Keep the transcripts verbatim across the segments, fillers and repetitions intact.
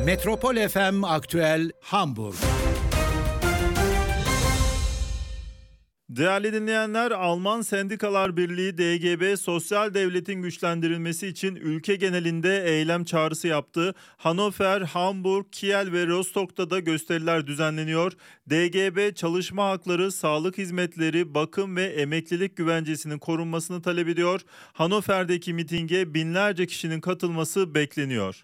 Metropol F M Aktüel Hamburg. Değerli dinleyenler, Alman Sendikalar Birliği D G B sosyal devletin güçlendirilmesi için ülke genelinde eylem çağrısı yaptı. Hannover, Hamburg, Kiel ve Rostock'ta da gösteriler düzenleniyor. D G B çalışma hakları, sağlık hizmetleri, bakım ve emeklilik güvencesinin korunmasını talep ediyor. Hannover'deki mitinge binlerce kişinin katılması bekleniyor.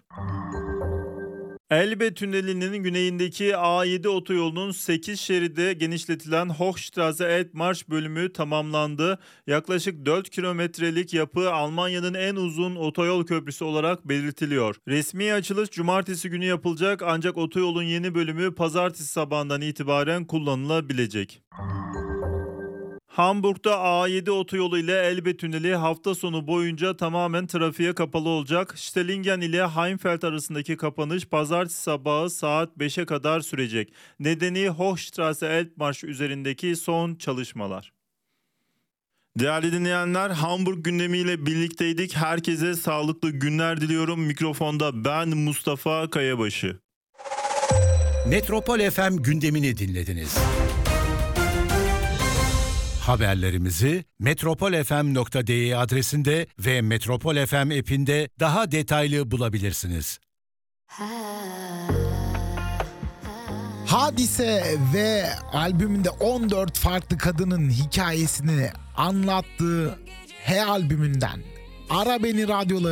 Elbe Tüneli'nin güneyindeki A yedi otoyolunun sekiz şeride genişletilen Hochstraße-Elbmarsch bölümü tamamlandı. Yaklaşık dört kilometrelik yapı Almanya'nın en uzun otoyol köprüsü olarak belirtiliyor. Resmi açılış cumartesi günü yapılacak, ancak otoyolun yeni bölümü pazartesi sabahından itibaren kullanılabilecek. Hamburg'da A yedi otoyolu ile Elbe Tüneli hafta sonu boyunca tamamen trafiğe kapalı olacak. Stellingen ile Heimfeld arasındaki kapanış pazartesi sabahı saat beşe kadar sürecek. Nedeni Hochstraße-Elbmarsch üzerindeki son çalışmalar. Değerli dinleyenler, Hamburg gündemiyle birlikteydik. Herkese sağlıklı günler diliyorum. Mikrofonda ben Mustafa Kayabaşı. Metropol F M gündemini dinlediniz. Haberlerimizi metropol f m nokta d e adresinde ve Metropol F M app'inde daha detaylı bulabilirsiniz. Hadise ve albümünde on dört farklı kadının hikayesini anlattığı H albümünden Ara Beni radyoları